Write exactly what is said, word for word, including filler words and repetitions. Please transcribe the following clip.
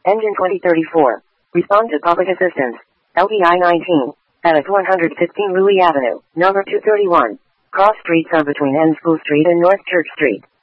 Engine twenty thirty-four. Respond to public assistance. L B I nineteen. At one fifteen Louis Avenue, number two thirty-one. Cross streets are between N School Street and North Church Street.